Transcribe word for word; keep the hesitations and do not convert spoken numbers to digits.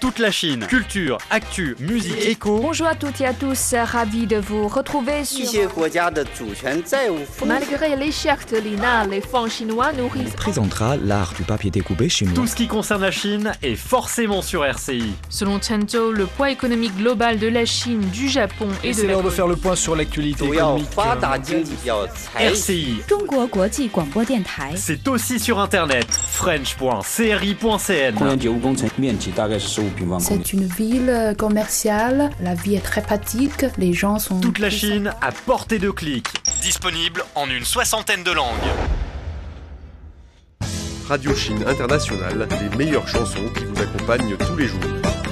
Toute la Chine, culture, actu, musique, éco. Bonjour à toutes et à tous, ravi de vous retrouver sur... Malgré l'échec de l'I N A, les fonds chinois nourrissent... présentera l'art du papier découpé chinois. Tout ce qui concerne la Chine est forcément sur R C I. Selon Chen Zhou, le poids économique global de la Chine, du Japon et, et de c'est la l'heure de faire le point sur l'actualité économique. R C I. C'est aussi sur internet. french point c r i point c n. C'est une ville commerciale, la vie est très pratique, les gens sont... Toute la Chine à portée de clic. Disponible en une soixantaine de langues. Radio Chine Internationale, les meilleures chansons qui vous accompagnent tous les jours.